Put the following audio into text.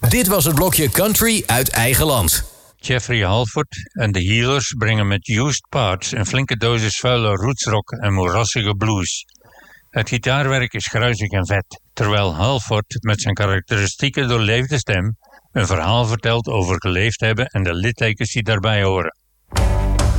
Dit was het blokje country uit eigen land. Jeffrey Halford en de Healers brengen met Used Parts een flinke dosis vuile rootsrock en moerassige blues. Het gitaarwerk is gruizig en vet, terwijl Halford met zijn karakteristieke doorleefde stem een verhaal vertelt over geleefd hebben en de littekens die daarbij horen.